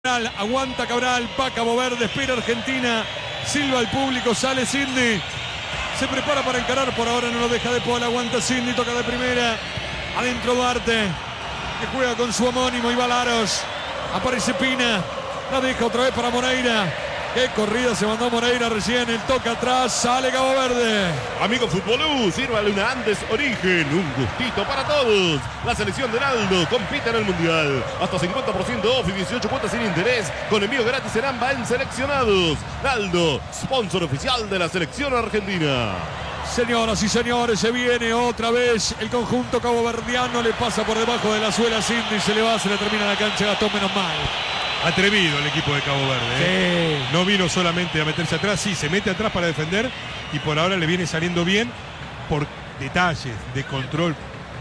Aguanta Cabral, va Cabo Verde, espera Argentina, silba el público, sale Sidney, se prepara para encarar, por ahora no lo deja De Paul, aguanta Sidney, toca de primera, adentro Duarte, que juega con su homónimo y Valaros, aparece Pina, la deja otra vez para Moreira. Qué corrida se mandó Moreira recién, el toque atrás, sale Cabo Verde. Amigo Futbolú, sírvale una Andes Origen, un gustito para todos. La selección de Naldo compite en el Mundial. Hasta 50% off y 18 cuotas sin interés, con envío gratis en AMBA en seleccionados. Naldo, sponsor oficial de la selección argentina. Señoras y señores, se viene otra vez el conjunto caboverdiano, le pasa por debajo de la suela a Sidney, se le va, se le termina la cancha, Gastón, menos mal. Atrevido el equipo de Cabo Verde. Sí. No vino solamente a meterse atrás, sí, se mete atrás para defender y por ahora le viene saliendo bien por detalles de control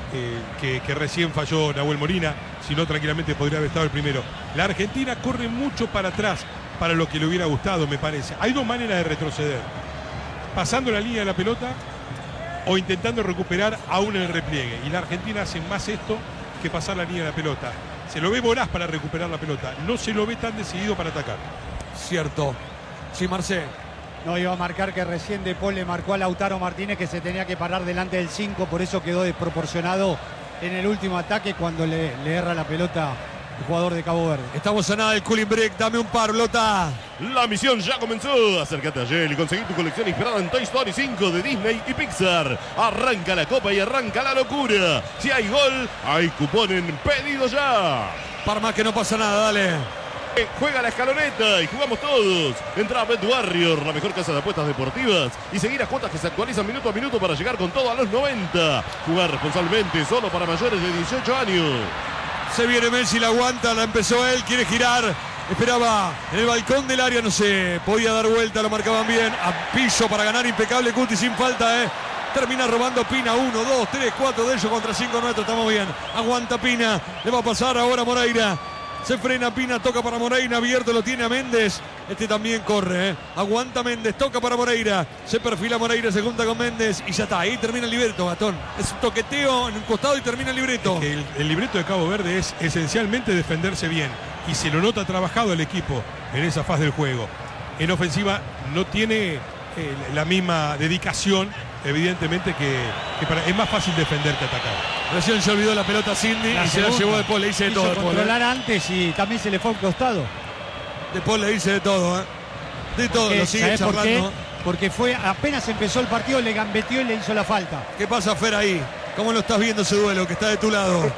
que recién falló Nahuel Molina, si no tranquilamente podría haber estado el primero. La Argentina corre mucho para atrás para lo que le hubiera gustado, me parece. Hay dos maneras de retroceder: pasando la línea de la pelota o intentando recuperar aún en el repliegue. Y la Argentina hace más esto que pasar la línea de la pelota. Se lo ve voraz para recuperar la pelota, no se lo ve tan decidido para atacar. Cierto. Sí, Marcé. No, iba a marcar que recién De Paul le marcó a Lautaro Martínez que se tenía que parar delante del 5, por eso quedó desproporcionado en el último ataque cuando le erra la pelota el jugador de Cabo Verde. Estamos a nada del cooling break, dame un par, Lota. La misión ya comenzó. Acércate a Yel y conseguí tu colección inspirada en Toy Story 5 de Disney y Pixar. Arranca la copa y arranca la locura. Si hay gol, hay cupón en pedido ya. Par más que no pasa nada, dale. Juega la escaloneta y jugamos todos. Entra a Bet Warrior, la mejor casa de apuestas deportivas, y seguir a cuotas que se actualizan minuto a minuto para llegar con todo a los 90. Jugar responsablemente, solo para mayores de 18 años. Se viene Messi, la aguanta, la empezó él, quiere girar. Esperaba en el balcón del área, no se podía dar vuelta, lo marcaban bien. A piso para ganar, impecable Cuti, sin falta, Termina robando Pina, 1, 2, 3, 4 de ellos contra 5 nuestros, estamos bien. Aguanta Pina, le va a pasar ahora Moreira. Se frena Pina, toca para Moreira, abierto lo tiene a Méndez. Este también corre, Aguanta Méndez, toca para Moreira. Se perfila Moreira, se junta con Méndez y ya está. Ahí termina el libreto, Gastón. Es un toqueteo en un costado y termina el libreto. Es que el libreto de Cabo Verde es esencialmente defenderse bien. Y se lo nota trabajado el equipo en esa fase del juego. En ofensiva no tiene la misma dedicación, evidentemente, es más fácil defender que atacar. Recién se olvidó la pelota Sidney y se la llevó De Paul, le dice de todo. Controlar antes y también se le fue a un costado. De Paul le dice de todo, De todo, lo sigue charlando. Porque fue, apenas empezó el partido, le gambeteó y le hizo la falta. ¿Qué pasa, Fer, ahí? ¿Cómo lo estás viendo ese duelo que está de tu lado?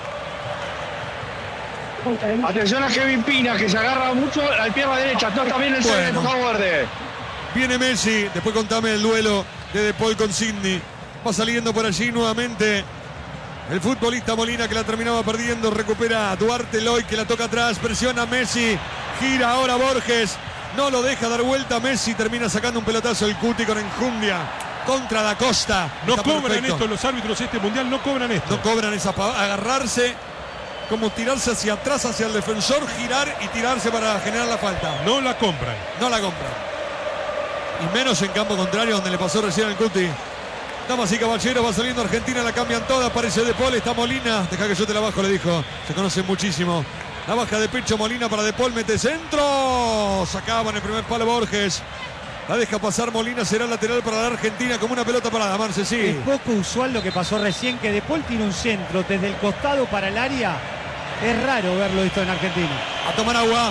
Atención a Kevin Pina, que se agarra mucho al pierna derecha. No está bien el centro, Cabo Verde. Viene Messi, después contame el duelo de Paul con Sidney. Va saliendo por allí nuevamente el futbolista Molina, que la terminaba perdiendo. Recupera a Duarte Loy, que la toca atrás. Presiona a Messi. Gira ahora Borges. No lo deja dar vuelta. Messi termina sacando un pelotazo el Cuti con enjundia contra Da Costa. No Está cobran perfecto. esto los árbitros este mundial, no cobran esto. No cobran esa agarrarse, como tirarse hacia atrás, hacia el defensor, girar y tirarse para generar la falta. No la compran. No la compran. Y menos en campo contrario, donde le pasó recién al Cuti. Damas y caballeros, va saliendo Argentina, la cambian toda, aparece De Paul, está Molina. Deja que yo te la bajo, le dijo. Se conocen muchísimo. La baja de pecho Molina para De Paul, mete centro. Sacaba en el primer palo Borges. La deja pasar Molina, será lateral para la Argentina como una pelota parada, Marce, sí. Es poco usual lo que pasó recién, que De Paul tiene un centro desde el costado para el área. Es raro verlo esto en Argentina. A tomar agua.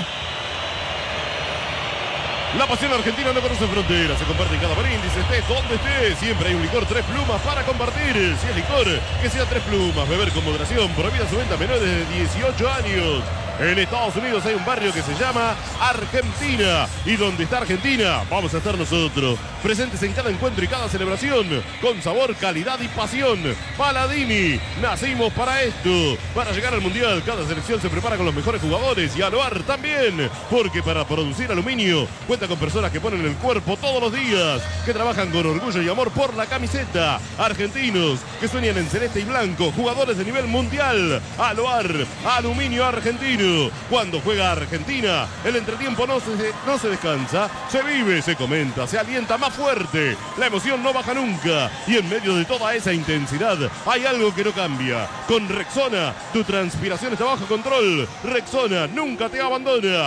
La pasión argentina no conoce fronteras, se comparte en cada brindis, estés donde estés. Siempre hay un licor 3 plumas para compartir. Si es licor, que sea 3 plumas. Beber con moderación, prohibida su venta a menores de 18 años. En Estados Unidos hay un barrio que se llama Argentina. Y donde está Argentina, vamos a estar nosotros. Presentes en cada encuentro y cada celebración. Con sabor, calidad y pasión. Paladini, nacimos para esto. Para llegar al Mundial, cada selección se prepara con los mejores jugadores. Y Aloar también. Porque para producir aluminio, cuenta con personas que ponen el cuerpo todos los días. Que trabajan con orgullo y amor por la camiseta. Argentinos, que sueñan en celeste y blanco. Jugadores de nivel mundial. Aloar, aluminio argentino. partido. Cuando juega Argentina, el entretiempo no se descansa, se vive, se comenta, se alienta más fuerte. La emoción no baja nunca y en medio de toda esa intensidad hay algo que no cambia. Con Rexona, tu transpiración está bajo control. Rexona nunca te abandona.